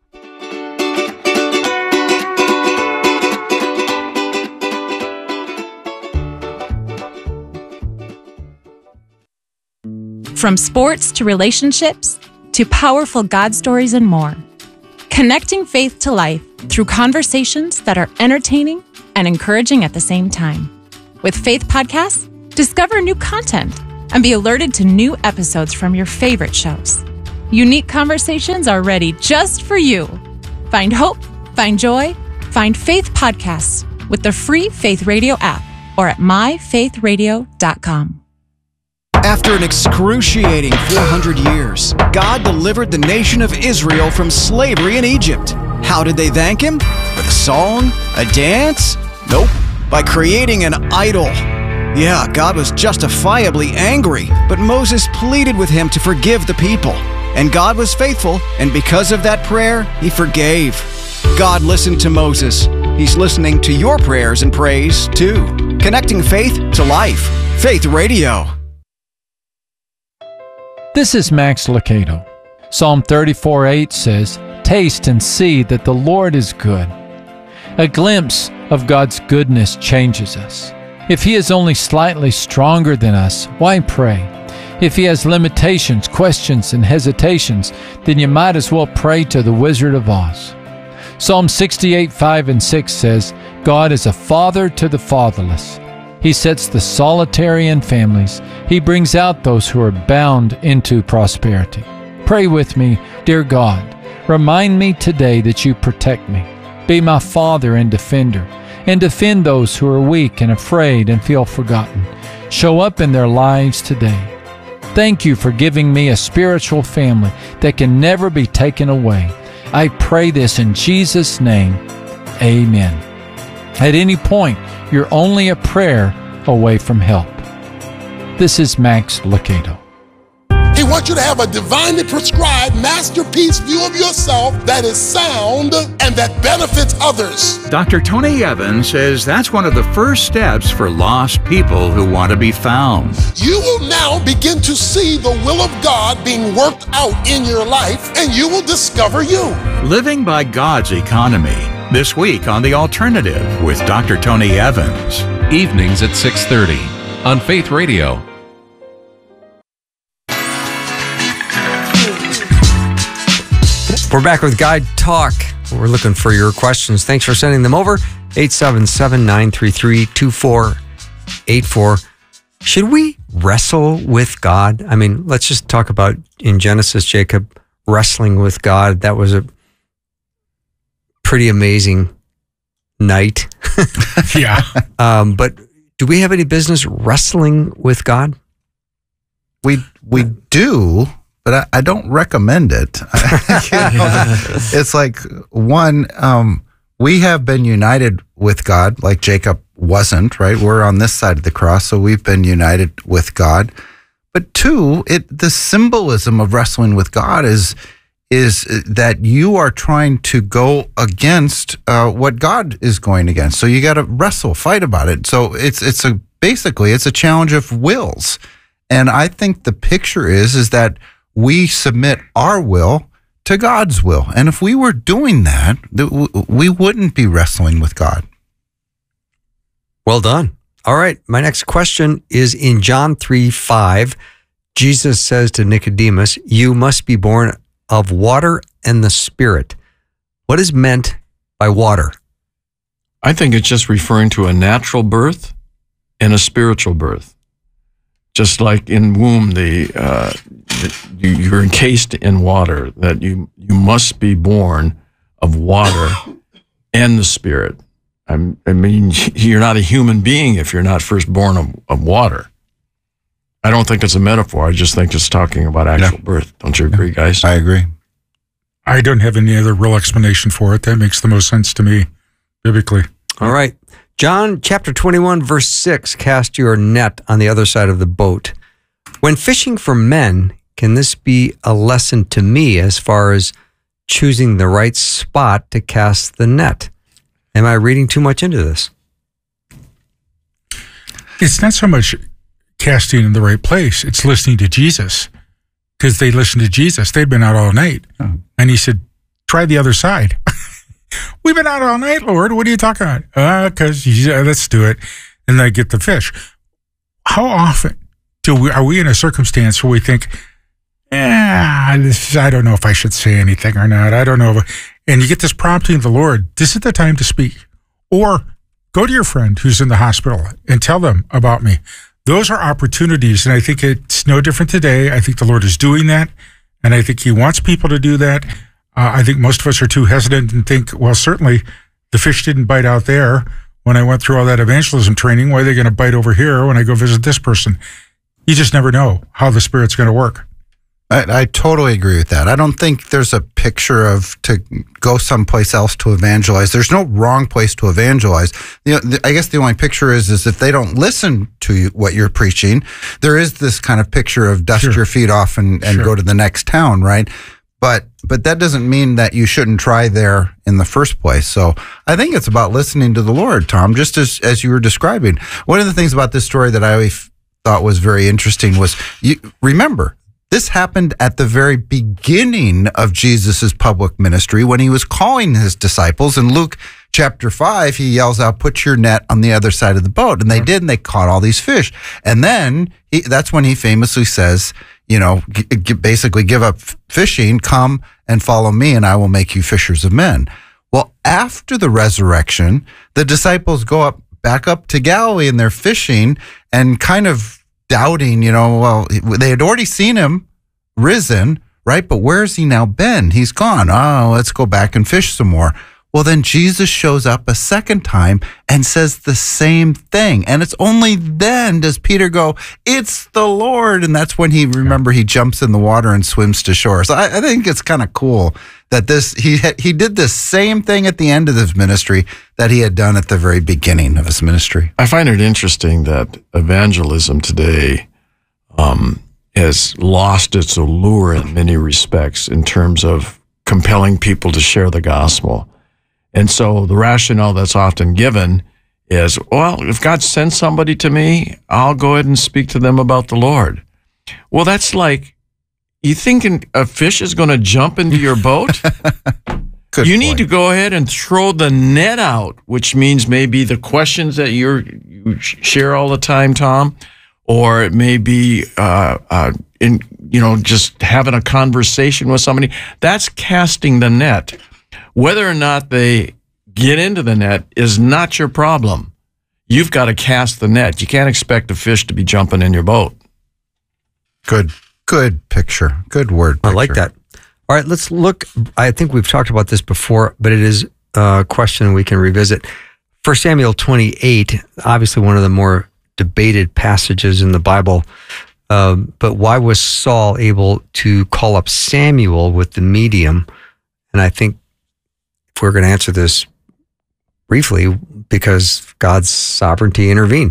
From sports to relationships to powerful God stories and more. Connecting faith to life through conversations that are entertaining and encouraging at the same time. With Faith Podcasts, discover new content and be alerted to new episodes from your favorite shows. Unique conversations are ready just for you. Find hope, find joy, find Faith Podcasts with the free Faith Radio app or at my faith radio dot com. After an excruciating four hundred years, God delivered the nation of Israel from slavery in Egypt. How did they thank Him? With a song? A dance? Nope. By creating an idol. Yeah, God was justifiably angry, but Moses pleaded with Him to forgive the people. And God was faithful, and because of that prayer, He forgave. God listened to Moses. He's listening to your prayers and praise, too. Connecting faith to life. Faith Radio. This is Max Lucado. Psalm thirty-four eight says, "Taste and see that the Lord is good." A glimpse of God's goodness changes us. If He is only slightly stronger than us, why pray? If He has limitations, questions, and hesitations, then you might as well pray to the Wizard of Oz. Psalm sixty-eight five and six says, "God is a father to the fatherless. He sets the solitary in families. He brings out those who are bound into prosperity." Pray with me, dear God, remind me today that You protect me. Be my Father and defender, and defend those who are weak and afraid and feel forgotten. Show up in their lives today. Thank You for giving me a spiritual family that can never be taken away. I pray this in Jesus' name. Amen. At any point, you're only a prayer away from help. This is Max Lucado. He wants you to have a divinely prescribed masterpiece view of yourself that is sound and that benefits others. Doctor Tony Evans says that's one of the first steps for lost people who want to be found. You will now begin to see the will of God being worked out in your life, and you will discover you. Living by God's Economy. This week on The Alternative with Doctor Tony Evans. Evenings at six thirty on Faith Radio. We're back with Guide Talk. We're looking for your questions. Thanks for sending them over. eight seven seven, nine three three, two four eight four. Should we wrestle with God? I mean, let's just talk about in Genesis, Jacob wrestling with God. That was a pretty amazing night. Yeah. Um, but do we have any business wrestling with God? We we do, but I, I don't recommend it. You know, it's like, one, um, we have been united with God, like Jacob wasn't, right? We're on this side of the cross, so we've been united with God. But two, it the symbolism of wrestling with God is is that you are trying to go against uh, what God is going against. So you got to wrestle, fight about it. So it's it's a basically it's a challenge of wills. And I think the picture is is that we submit our will to God's will. And if we were doing that, we wouldn't be wrestling with God. Well done. All right. My next question is in John three five. Jesus says to Nicodemus, "You must be born of water and the Spirit." What is meant by water? I think it's just referring to a natural birth and a spiritual birth. Just like in womb, the, uh, the you, you're encased in water, that you, you must be born of water and the Spirit. I'm, I mean, you're not a human being if you're not first born of, of water. I don't think it's a metaphor. I just think it's talking about actual yeah. birth. Don't you agree, guys? I agree. I don't have any other real explanation for it. That makes the most sense to me, biblically. All right. John chapter twenty-one, verse six, cast your net on the other side of the boat. When fishing for men, can this be a lesson to me as far as choosing the right spot to cast the net? Am I reading too much into this? It's not so much casting in the right place. It's listening to Jesus, because they listened to Jesus. They'd been out all night. Oh. And he said, try the other side. We've been out all night, Lord. What are you talking about? Uh, because yeah, let's do it. And they get the fish. How often do we, are we in a circumstance where we think, eh, this, I don't know if I should say anything or not. I don't know. If, and you get this prompting of the Lord, this is the time to speak. Or go to your friend who's in the hospital and tell them about me. those are opportunities, and I think it's no different today. I think the Lord is doing that, and I think he wants people to do that. Uh, I think most of us are too hesitant and think, well, certainly the fish didn't bite out there when I went through all that evangelism training. Why are they going to bite over here when I go visit this person? You just never know how the Spirit's going to work. I, I totally agree with that. I don't think there's a picture of to go someplace else to evangelize. There's no wrong place to evangelize. You know, the, I guess the only picture is is if they don't listen to you, what you're preaching, there is this kind of picture of dust Sure. your feet off and, and Sure. go to the next town, right? But but that doesn't mean that you shouldn't try there in the first place. So I think it's about listening to the Lord, Tom, just as as you were describing. One of the things about this story that I always thought was very interesting was, you remember, this happened at the very beginning of Jesus's public ministry when he was calling his disciples. In Luke chapter five, he yells out, "Put your net on the other side of the boat." And they did, and they caught all these fish. And then he, that's when he famously says, you know, g- g- basically give up f- fishing, come and follow me, and I will make you fishers of men. Well, after the resurrection, the disciples go up back up to Galilee, and they're fishing and kind of doubting, you know, well, they had already seen him risen, right? But where's he now been? He's gone. Oh, let's go back and fish some more. Well, then Jesus shows up a second time and says the same thing. And it's only then does Peter go, "It's the Lord." And that's when he, remember, he jumps in the water and swims to shore. So I, I think it's kind of cool that this, he had, he did the same thing at the end of his ministry that he had done at the very beginning of his ministry. I find it interesting that evangelism today um, has lost its allure in many respects in terms of compelling people to share the gospel. And so the rationale that's often given is, well, if God sends somebody to me, I'll go ahead and speak to them about the Lord. Well, that's like, you thinking a fish is going to jump into your boat? Good you point. need to go ahead and throw the net out, which means maybe the questions that you're, you share all the time, Tom, or it may be uh, uh, in you know just having a conversation with somebody. That's casting the net. Whether or not they get into the net is not your problem. You've got to cast the net. You can't expect a fish to be jumping in your boat. Good, good picture. Good word picture. I like that. All right, let's look. I think we've talked about this before, but it is a question we can revisit. First Samuel twenty-eight, obviously one of the more debated passages in the Bible. Um, but why was Saul able to call up Samuel with the medium? And I think if we're going to answer this briefly, because God's sovereignty intervened.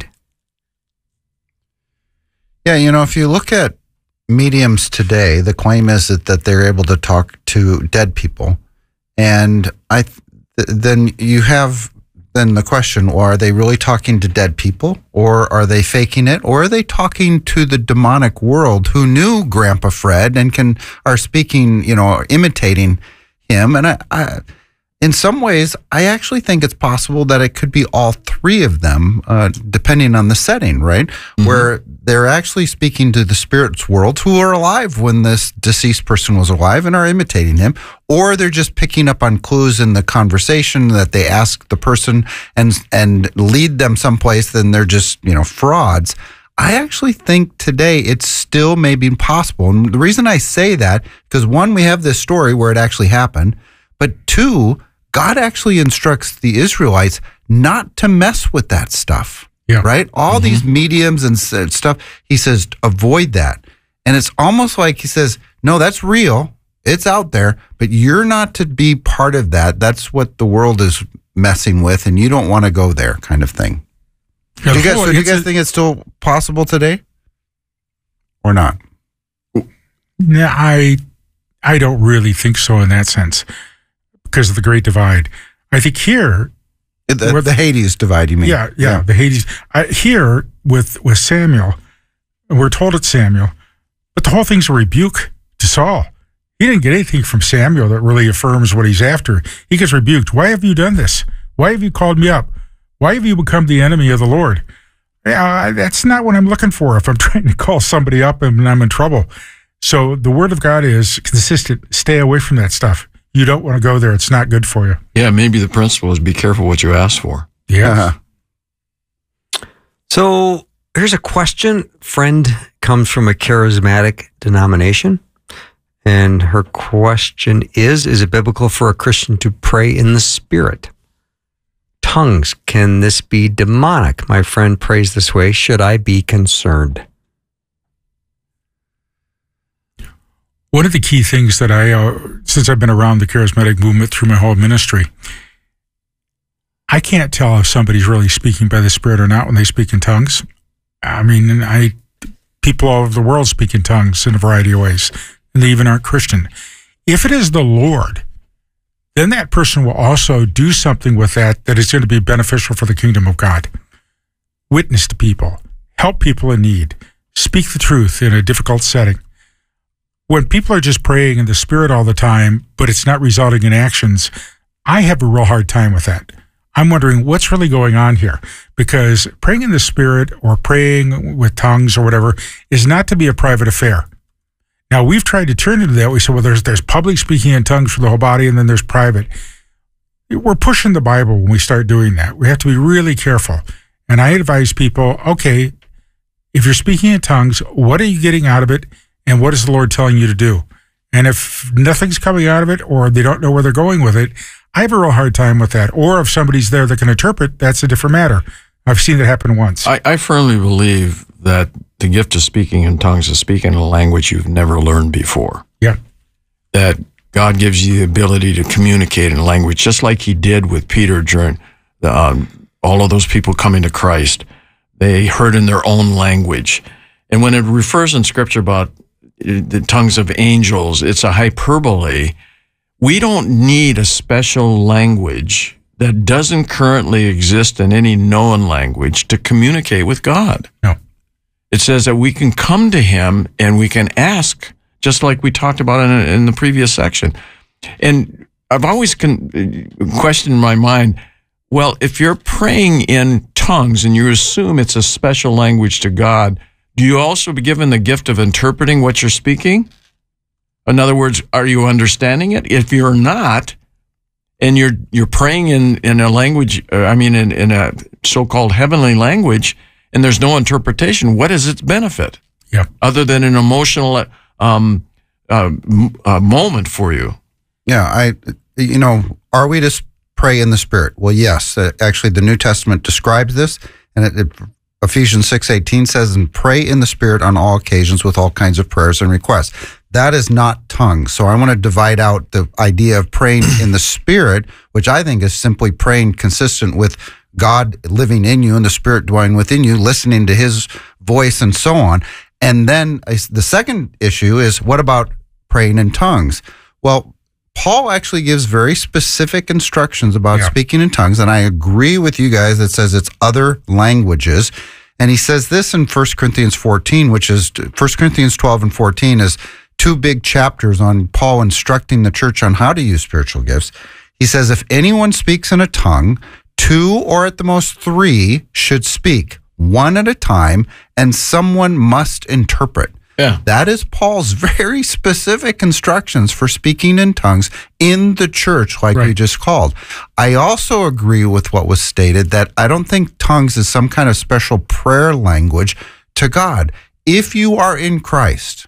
Yeah, you know, if you look at mediums today, the claim is that, that they're able to talk to dead people. And I th- then you have then the question, well, are they really talking to dead people, or are they faking it, or are they talking to the demonic world who knew Grandpa Fred and can are speaking, you know, imitating him? And I, I in some ways, I actually think it's possible that it could be all three of them, uh, depending on the setting, right? Mm-hmm. Where they're actually speaking to the spirits world who are alive when this deceased person was alive and are imitating him, or they're just picking up on clues in the conversation that they ask the person and and lead them someplace, then they're just, you know, frauds. I actually think today it's still maybe possible. And the reason I say that, because one, we have this story where it actually happened, but two, God actually instructs the Israelites not to mess with that stuff, yeah. right? All mm-hmm. these mediums and stuff, he says, avoid that. And it's almost like he says, no, that's real. It's out there, but you're not to be part of that. That's what the world is messing with, and you don't want to go there, kind of thing. Yeah, do you guys, cool. so do you guys think it's still possible today or not? No, I, I don't really think so in that sense, because of the Great Divide. I think here, the, with, the Hades divide, you mean? Yeah, yeah, yeah. the Hades. I, here with with Samuel, we're told it's Samuel, but the whole thing's a rebuke to Saul. He didn't get anything from Samuel that really affirms what he's after. He gets rebuked. Why have you done this? Why have you called me up? Why have you become the enemy of the Lord? Yeah, that's not what I'm looking for if I'm trying to call somebody up and I'm in trouble. So the word of God is consistent. Stay away from that stuff. You don't want to go there. It's not good for you. Yeah, maybe the principle is be careful what you ask for. Yeah. Uh-huh. So here's a question. Friend comes from a charismatic denomination. And her question is, is it biblical for a Christian to pray in the Spirit? Tongues, can this be demonic? My friend prays this way. Should I be concerned? One of the key things that I, uh, since I've been around the charismatic movement through my whole ministry, I can't tell if somebody's really speaking by the Spirit or not when they speak in tongues. I mean, I people all over the world speak in tongues in a variety of ways, and they even aren't Christian. If it is the Lord, then that person will also do something with that that is going to be beneficial for the kingdom of God. Witness to people, help people in need, speak the truth in a difficult setting. When people are just praying in the Spirit all the time, but it's not resulting in actions, I have a real hard time with that. I'm wondering what's really going on here, because praying in the Spirit or praying with tongues or whatever is not to be a private affair. Now, we've tried to turn it into that. We said, well, there's there's public speaking in tongues for the whole body, and then there's private. We're pushing the Bible when we start doing that. We have to be really careful. And I advise people, okay, if you're speaking in tongues, what are you getting out of it, and what is the Lord telling you to do? And if nothing's coming out of it, or they don't know where they're going with it, I have a real hard time with that. Or if somebody's there that can interpret, that's a different matter. I've seen it happen once. I, I firmly believe that the gift of speaking in tongues is speaking a language you've never learned before. Yeah. That God gives you the ability to communicate in language, just like he did with Peter during the, um, all of those people coming to Christ. They heard in their own language. And when it refers in Scripture about the tongues of angels, it's a hyperbole. We don't need a special language that doesn't currently exist in any known language to communicate with God. No. It says that we can come to him and we can ask, just like we talked about in, in the previous section. And I've always con- questioned in my mind, well, if you're praying in tongues and you assume it's a special language to God, do you also be given the gift of interpreting what you're speaking? In other words, are you understanding it? If you're not, and you're you're praying in, in a language, uh, I mean, in, in a so-called heavenly language, and there's no interpretation, what is its benefit? Yeah. Other than an emotional um, uh, uh, moment for you. Yeah, I, you know, are we to pray in the Spirit? Well, yes. Uh, actually, the New Testament describes this, and it, it Ephesians six eighteen says, and pray in the Spirit on all occasions with all kinds of prayers and requests. That is not tongues. So I want to divide out the idea of praying in the Spirit, which I think is simply praying consistent with God living in you and the Spirit dwelling within you, listening to his voice and so on. And then uh, the second issue is, what about praying in tongues? Well, Paul actually gives very specific instructions about yeah. speaking in tongues, and I agree with you guys that says it's other languages. And he says this in First Corinthians fourteen, which is First Corinthians twelve and fourteen is two big chapters on Paul instructing the church on how to use spiritual gifts. He says, if anyone speaks in a tongue, two or at the most three should speak, one at a time, and someone must interpret. Yeah. That is Paul's very specific instructions for speaking in tongues in the church, like right. we just called. I also agree with what was stated that I don't think tongues is some kind of special prayer language to God. If you are in Christ,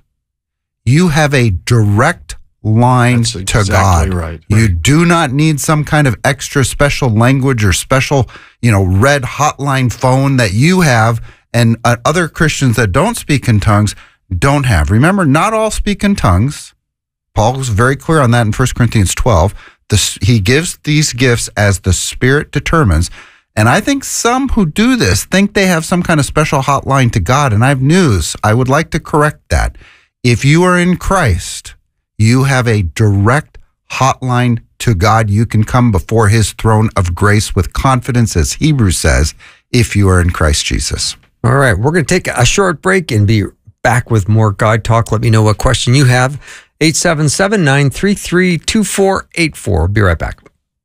you have a direct line That's to exactly God. Right. You do not need some kind of extra special language or special, you know, red hotline phone that you have and uh, other Christians that don't speak in tongues don't have. Remember, not all speak in tongues. Paul is very clear on that in First Corinthians twelve. The, he gives these gifts as the Spirit determines. And I think some who do this think they have some kind of special hotline to God. And I have news. I would like to correct that. If you are in Christ, you have a direct hotline to God. You can come before his throne of grace with confidence, as Hebrews says, if you are in Christ Jesus. All right, we're going to take a short break and be back with more God Talk. Let me know what question you have. eight seven seven, nine three three, two four eight four. Be right back.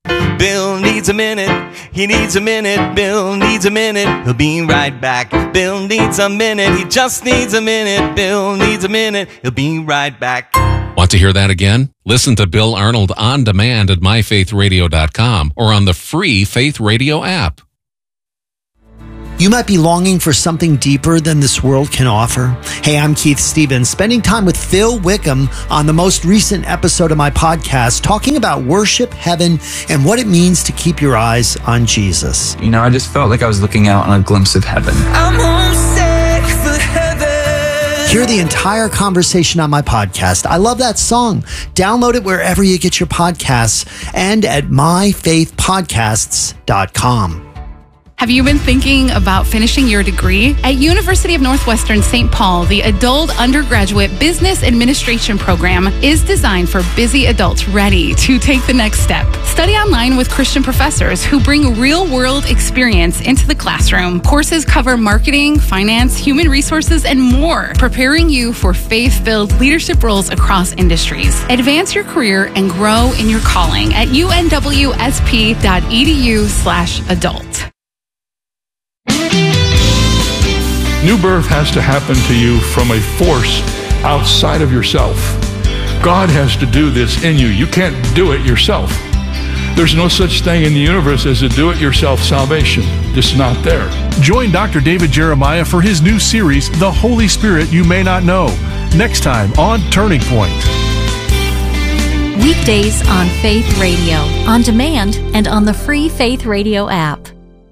Bill needs a minute. He needs a minute. Bill needs a minute. He'll be right back. Bill needs a minute. He just needs a minute. Bill needs a minute. He'll be right back. Want to hear that again? Listen to Bill Arnold on demand at my faith radio dot com or on the free Faith Radio app. You might be longing for something deeper than this world can offer. Hey, I'm Keith Stevens, spending time with Phil Wickham on the most recent episode of my podcast, talking about worship, heaven, and what it means to keep your eyes on Jesus. You know, I just felt like I was looking out on a glimpse of heaven. I'm homesick for heaven. Hear the entire conversation on my podcast. I love that song. Download it wherever you get your podcasts and at my faith podcasts dot com. Have you been thinking about finishing your degree? At University of Northwestern Saint Paul, the Adult Undergraduate Business Administration program is designed for busy adults ready to take the next step. Study online with Christian professors who bring real-world experience into the classroom. Courses cover marketing, finance, human resources, and more, preparing you for faith-filled leadership roles across industries. Advance your career and grow in your calling at U N W S P dot E D U slash adult. New birth has to happen to you from a force outside of yourself. God has to do this in you. You can't do it yourself. There's no such thing in the universe as a do-it-yourself salvation. Just not there. Join Doctor David Jeremiah for his new series, The Holy Spirit You May Not Know, next time on Turning Point. Weekdays on Faith Radio, on demand, and on the free Faith Radio app.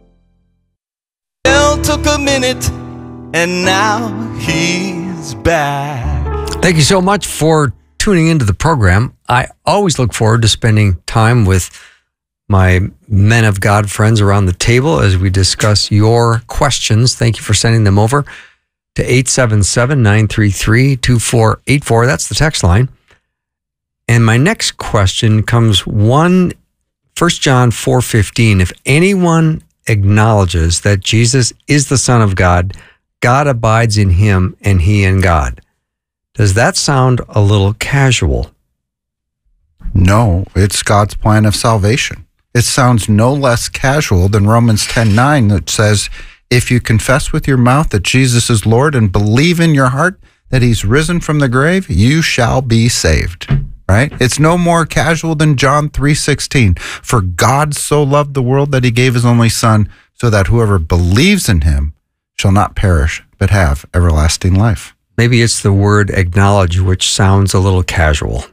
Bill took a minute, and now he's back. Thank you so much for tuning into the program. I always look forward to spending time with my men of God friends around the table as we discuss your questions. Thank you for sending them over to eight seven seven, nine three three, two four eight four. That's the text line. And my next question comes one, First John four fifteen. If anyone acknowledges that Jesus is the Son of God, God abides in him and he in God. Does that sound a little casual? No, it's God's plan of salvation. It sounds no less casual than Romans ten nine that says, if you confess with your mouth that Jesus is Lord and believe in your heart that he's risen from the grave, you shall be saved. Right? It's no more casual than John three sixteen. For God so loved the world that he gave his only Son, so that whoever believes in him shall not perish, but have everlasting life. Maybe it's the word acknowledge, which sounds a little casual.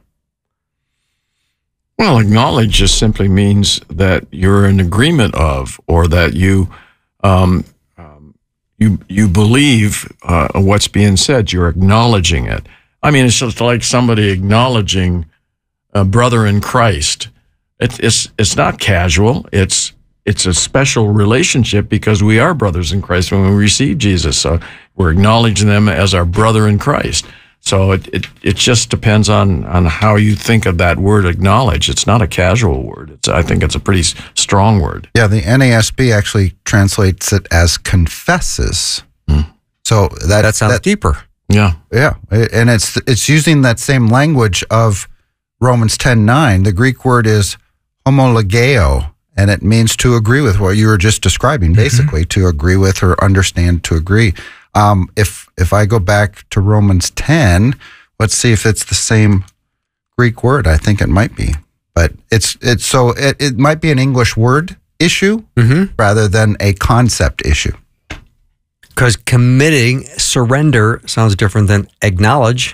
Well, acknowledge just simply means that you're in agreement of, or that you um, um, you you believe uh, what's being said. You're acknowledging it. I mean, it's just like somebody acknowledging a brother in Christ. It, it's it's not casual. It's it's a special relationship because we are brothers in Christ when we receive Jesus. So we're acknowledging them as our brother in Christ. So it it, it just depends on, on how you think of that word acknowledge. It's not a casual word. It's I think it's a pretty strong word. Yeah, the N A S B actually translates it as confesses. Hmm. So that, that sounds that, Yeah. deeper. Yeah, and it's it's using that same language of Romans ten nine. The Greek word is homologeo, and it means to agree with what you were just describing, basically, mm-hmm. to agree with or understand, to agree. Um, if if I go back to Romans ten, let's see if it's the same Greek word. I think it might be, but it's it's so it, it might be an English word issue mm-hmm. rather than a concept issue. Because committing, surrender sounds different than acknowledge.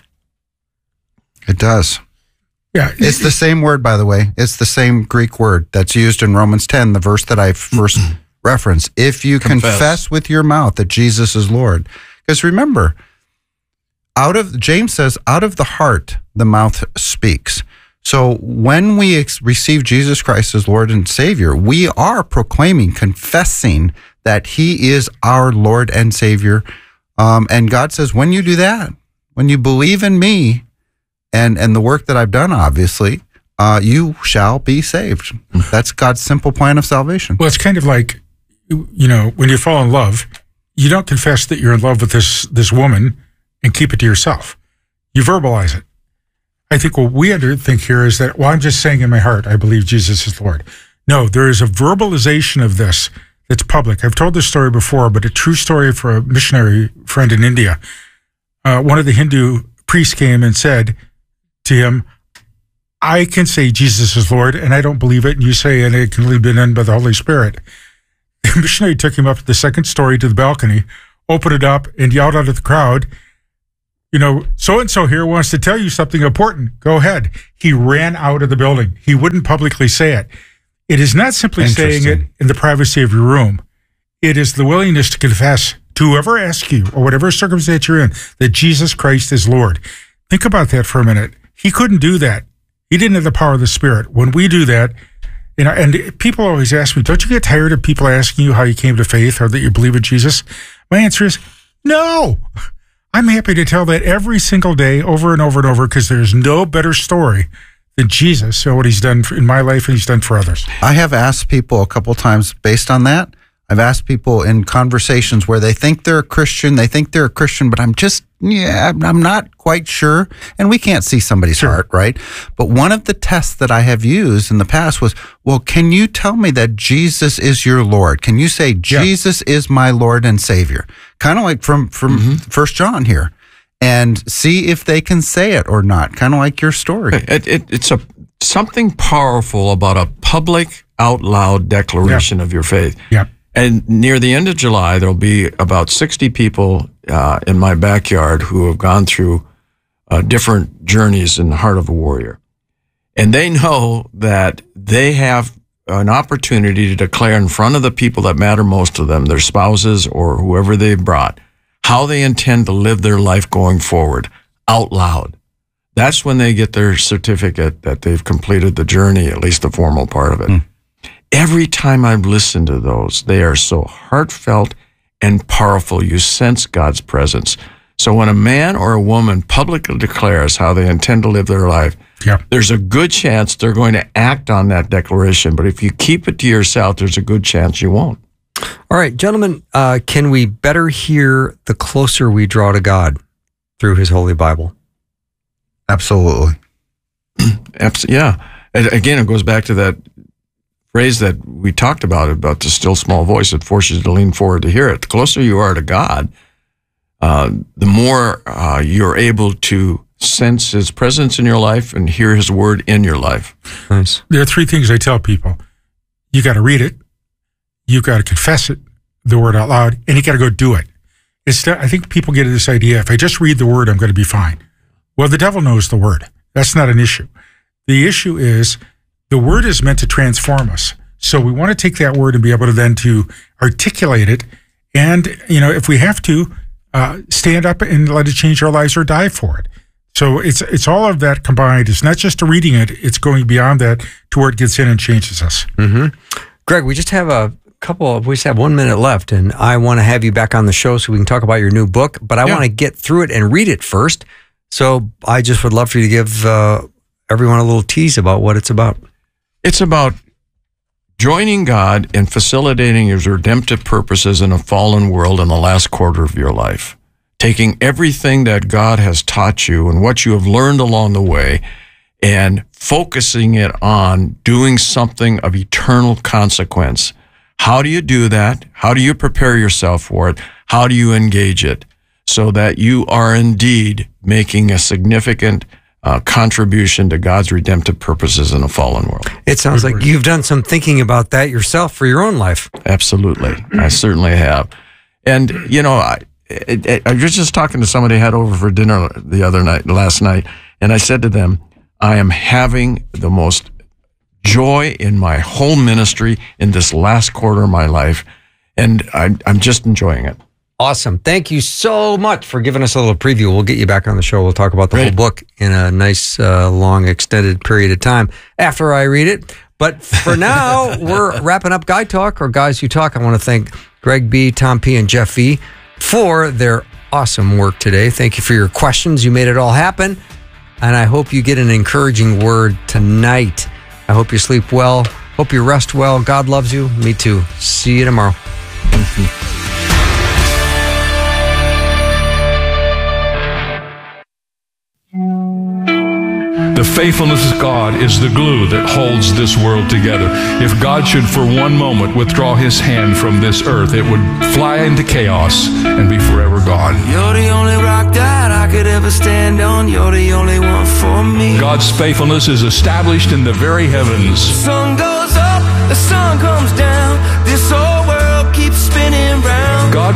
It does. Yeah. It's the same word, by the way. It's the same Greek word that's used in Romans ten, the verse that I first referenced. If you confess. confess with your mouth that Jesus is Lord. Because remember, out of James says, out of the heart, the mouth speaks. So when we ex- receive Jesus Christ as Lord and Savior, we are proclaiming, confessing that he is our Lord and Savior. Um, and God says, when you do that, when you believe in me and, and the work that I've done, obviously, uh, you shall be saved. That's God's simple plan of salvation. Well, it's kind of like, you know, when you fall in love, you don't confess that you're in love with this, this woman and keep it to yourself. You verbalize it. I think what we think here is that, well, I'm just saying in my heart, I believe Jesus is Lord. No, there is a verbalization of this that's public. I've told this story before, but a true story for a missionary friend in India. Uh, one of the Hindu priests came and said to him, I can say Jesus is Lord, and I don't believe it, and you say, and it can only be done by the Holy Spirit. the missionary took him up to the second story to the balcony, opened it up, and yelled out at the crowd, you know, so-and-so here wants to tell you something important. Go ahead. He ran out of the building. He wouldn't publicly say it. It is not simply saying it in the privacy of your room. It is the willingness to confess to whoever asks you, or whatever circumstance you're in, that Jesus Christ is Lord. Think about that for a minute. He couldn't do that. He didn't have the power of the Spirit. When we do that, you know, and people always ask me, don't you get tired of people asking you how you came to faith or that you believe in Jesus? My answer is no. I'm happy to tell that every single day, over and over and over, because there's no better story than Jesus and what he's done in my life and he's done for others. I have asked people a couple times based on that. I've asked people in conversations where they think they're a Christian, they think they're a Christian, but I'm just, yeah, I'm not quite sure. And we can't see somebody's sure. heart, right? But one of the tests that I have used in the past was, well, can you tell me that Jesus is your Lord? Can you say, Jesus yeah. is my Lord and Savior? Kind of like from, from mm-hmm. First John here. And see if they can say it or not, kind of like your story. It, it, it's a something powerful about a public, out loud declaration yeah. of your faith. Yeah. And near the end of July, there'll be about sixty people uh, in my backyard who have gone through uh, different journeys in the heart of a warrior. And they know that they have an opportunity to declare in front of the people that matter most to them, their spouses or whoever they brought, how they intend to live their life going forward out loud. That's when they get their certificate that they've completed the journey, at least the formal part of it. Mm. Every time I've listened to those, they are so heartfelt and powerful. You sense God's presence. So when a man or a woman publicly declares how they intend to live their life, yeah. there's a good chance they're going to act on that declaration. But if you keep it to yourself, there's a good chance you won't. All right, gentlemen, uh, can we better hear the closer we draw to God through his Holy Bible? Absolutely. Yeah. And again, it goes back to that phrase that we talked about, about the still small voice that forces you to lean forward to hear it. The closer you are to God, uh, the more uh, you're able to sense his presence in your life and hear his word in your life. Nice. There are three things I tell people. You got to read it. You got to confess it, the word out loud, and you got to go do it. It's. I think people get this idea, if I just read the word, I'm going to be fine. Well, the devil knows the word. That's not an issue. The issue is the word is meant to transform us. So we want to take that word and be able to then to articulate it. And, you know, if we have to, uh, stand up and let it change our lives or die for it. So it's it's all of that combined. It's not just reading it. It's going beyond that to where it gets in and changes us. Mm-hmm. Greg, we just have a couple of, we just have one minute left, and I want to have you back on the show so we can talk about your new book, but I yeah. want to get through it and read it first. So I just would love for you to give uh, everyone a little tease about what it's about. It's about joining God in facilitating his redemptive purposes in a fallen world in the last quarter of your life. Taking everything that God has taught you and what you have learned along the way and focusing it on doing something of eternal consequence. How do you do that? How do you prepare yourself for it? How do you engage it so that you are indeed making a significant uh, contribution to God's redemptive purposes in a fallen world? It sounds like you've done some thinking about that yourself for your own life. Absolutely. I certainly have. And, you know, I, it, it, I was just talking to somebody I had over for dinner the other night, last night, and I said to them, I am having the most joy in my whole ministry in this last quarter of my life, and I, I'm just enjoying it. Awesome. Thank you so much for giving us a little preview. We'll get you back on the show. We'll talk about the Great. whole book in a nice, uh, long, extended period of time after I read it. But for now, we're wrapping up Guy Talk, or Guys Who Talk. I want to thank Greg B., Tom P., and Jeff V. for their awesome work today. Thank you for your questions. You made it all happen. And I hope you get an encouraging word tonight. I hope you sleep well. Hope you rest well. God loves you. Me too. See you tomorrow. The faithfulness of God is the glue that holds this world together. If God should for one moment withdraw his hand from this earth, it would fly into chaos and be forever gone. You're the only rock that I could ever stand on. You're the only one for me. God's faithfulness is established in the very heavens. The sun goes up, the sun comes down. This whole world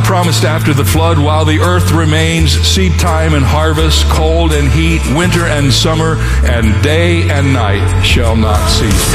promised after the flood, while the earth remains, seed time and harvest, cold and heat, winter and summer, and day and night shall not cease.